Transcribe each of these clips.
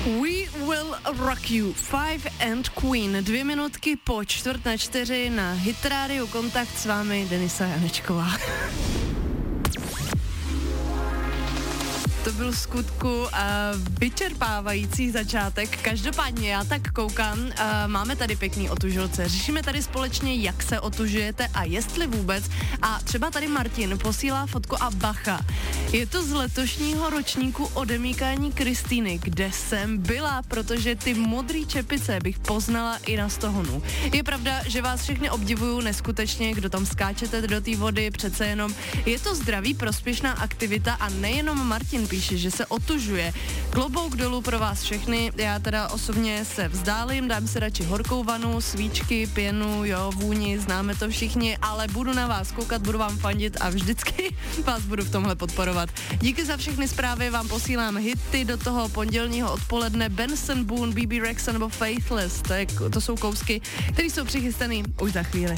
We will rock you. Five and Queen. 2 minutky po 3:45 na Hit Radio Kontakt, s vámi Denisa Janečková. To byl skutku vyčerpávající začátek. Každopádně já tak koukám, máme tady pěkný otužilce. Řešíme tady společně, jak se otužujete a jestli vůbec. A třeba tady Martin posílá fotku a bacha. Je to z letošního ročníku odemýkání Kristýny, kde jsem byla, protože ty modrý čepice bych poznala i na stohonu. Je pravda, že vás všechny obdivuju neskutečně, kdo tam skáčete do té vody, přece jenom je to zdraví, prospěšná aktivita a nejenom Martin píše, že se otužuje. Klobouk dolů pro vás všechny, já teda osobně se vzdálím, dám si radši horkou vanu, svíčky, pěnu, jo, vůni, známe to všichni, ale budu na vás koukat, budu vám fandit a vždycky vás budu v tomhle podporovat. Díky za všechny zprávy, vám posílám hity do toho pondělního odpoledne. Benson Boone, BB Rexa nebo Faithless, to jsou kousky, které jsou přichystaný už za chvíli.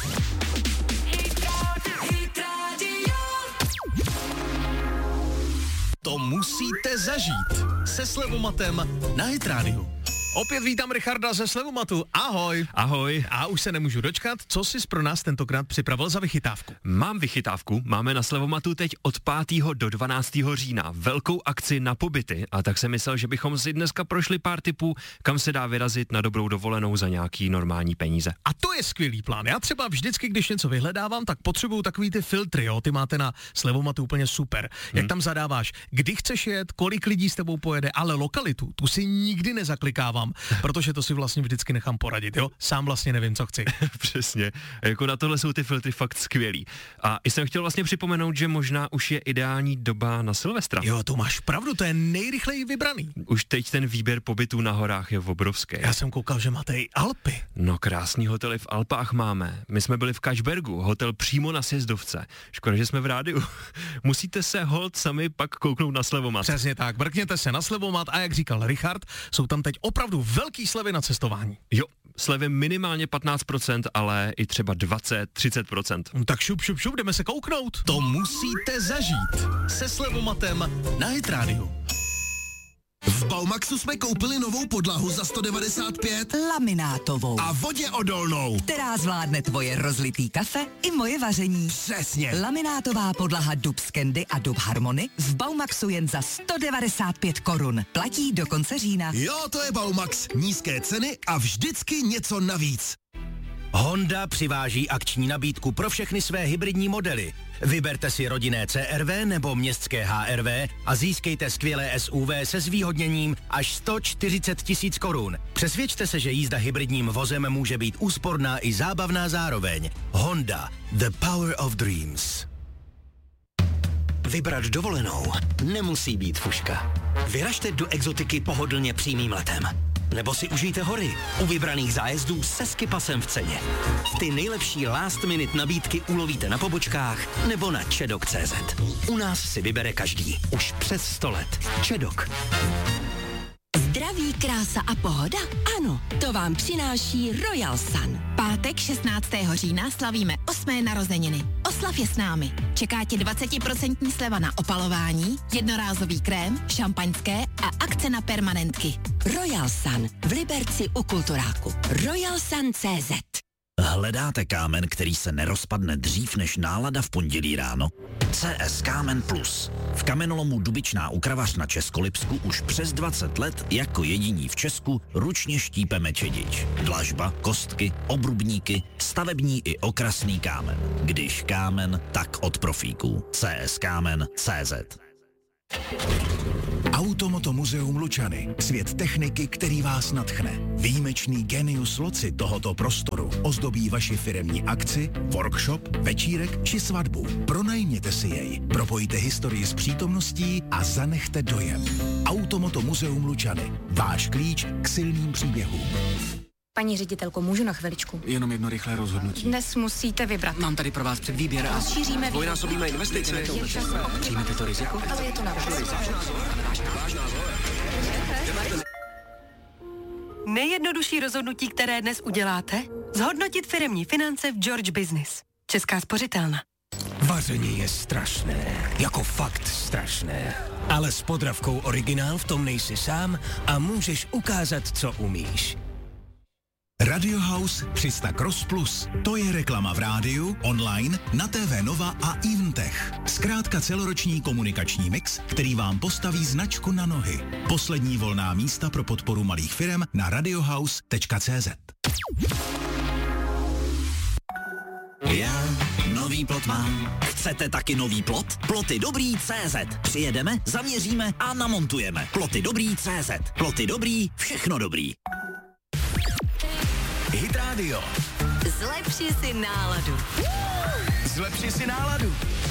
To musíte zažít se Slevomatem na Hit Radio. Opět vítám Richarda ze Slevomatu. Ahoj. Ahoj. A už se nemůžu dočkat, co jsi pro nás tentokrát připravil za vychytávku? Mám vychytávku, máme na Slevomatu teď od 5. do 12. října velkou akci na pobyty a tak jsem myslel, že bychom si dneska prošli pár tipů, kam se dá vyrazit na dobrou dovolenou za nějaký normální peníze. A to je skvělý plán. Já třeba vždycky, když něco vyhledávám, tak potřebuju takový ty filtry, jo, ty máte na Slevomatu úplně super. Jak tam zadáváš, kdy chceš jet, kolik lidí s tebou pojede, ale lokalitu, tu si nikdy nezaklikávám, protože to si vlastně vždycky nechám poradit, jo? Sám vlastně nevím, co chci. Přesně. Jako na tohle jsou ty filtry fakt skvělý. A i jsem chtěl vlastně připomenout, že možná už je ideální doba na Silvestra. Jo, to máš pravdu, to je nejrychleji vybraný. Už teď ten výběr pobytů na horách je obrovský. Já jsem koukal, že máte i Alpy. No, krásný hotely v Alpách máme. My jsme byli v Kačbergu, hotel přímo na sjezdovce. Škoda, že jsme v rádiu. Musíte se holt sami pak kouknout na Slevomat. Přesně tak, mrkněte se na Slevomat a jak říkal Richard, jsou tam teď opravdu velký slevy na cestování. Jo, slevy minimálně 15%, ale i třeba 20-30%. Tak šup, jdeme se kouknout. To musíte zažít se Slevomatem na Hit Radio. V Baumaxu jsme koupili novou podlahu za 195 laminátovou a vodě odolnou, která zvládne tvoje rozlitý kafe i moje vaření. Přesně. Laminátová podlaha Dub Scandy a Dub Harmony v Baumaxu jen za 195 korun. Platí do konce října. Jo, to je Baumax. Nízké ceny a vždycky něco navíc. Honda přiváží akční nabídku pro všechny své hybridní modely. Vyberte si rodinné CR-V nebo městské HR-V a získejte skvělé SUV se zvýhodněním až 140 000 korun. Přesvědčte se, že jízda hybridním vozem může být úsporná i zábavná zároveň. Honda, the power of dreams. Vybrat dovolenou nemusí být fuška. Vyražte do exotiky pohodlně přímým letem. Nebo si užijte hory u vybraných zájezdů se skipasem v ceně. Ty nejlepší last minute nabídky ulovíte na pobočkách nebo na čedok.cz. U nás si vybere každý. Už přes 100 let. Čedok. Zdraví, krása a pohoda? Ano, to vám přináší Royal Sun. Pátek 16. října slavíme 8. narozeniny. Oslav je s námi. Čeká tě 20% sleva na opalování, jednorázový krém, šampaňské a akce na permanentky. Royal Sun v Liberci u Kulturáku. RoyalSun.cz. Hledáte kámen, který se nerozpadne dřív než nálada v pondělí ráno? CS Kámen Plus. V kamenolomu Dubičná u Kravař na Českolipsku už přes 20 let jako jediní v Česku ručně štípeme čedič. Dlažba, kostky, obrubníky, stavební i okrasný kámen. Když kámen, tak od profíků. CS Kámen.cz. Automoto muzeum Lučany. Svět techniky, který vás nadchne. Výjimečný genius loci tohoto prostoru ozdobí vaši firemní akci, workshop, večírek či svatbu. Pronajměte si jej, propojte historii s přítomností a zanechte dojem. Automoto muzeum Lučany. Váš klíč k silným příběhům. Paní ředitelko, můžu na chviličku? Jenom jedno rychlé rozhodnutí. Dnes musíte vybrat. Mám tady pro vás předvýběr a rozšíříme dvojnásobíme investice. Přijmete to riziko? Ale je to na vás. Nejjednodušší rozhodnutí, které dnes uděláte? Zhodnotit firemní finance v George Business. Česká spořitelna. Vaření je strašné, jako fakt strašné. Ale s Podravkou Originál v tom nejsi sám a můžeš ukázat, co umíš. Radio House 300 Cross Plus. To je reklama v rádiu, online, na TV Nova a Eventech. Zkrátka celoroční komunikační mix, který vám postaví značku na nohy. Poslední volná místa pro podporu malých firem na radiohouse.cz. Já nový plot mám. Chcete taky nový plot? Ploty dobrý CZ. Přijedeme, zaměříme a namontujeme. Ploty dobrý CZ. Ploty dobrý, všechno dobrý. Hit Radio. Zlepši si náladu. Zlepši si náladu.